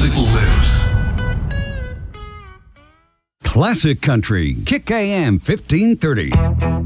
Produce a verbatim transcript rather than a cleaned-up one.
music lives. Classic Country, Kick A M fifteen thirty.